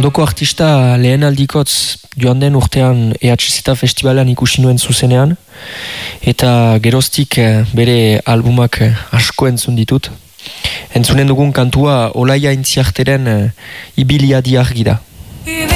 ondoko artista lehen aldikotz joan den urtean EHZ festivalan ikusi nuen zuzenean, eta geroztik bere albumak asko entzun ditut. Entzunen dugun kantua Olaia Intziarteren Ibilia di argi da.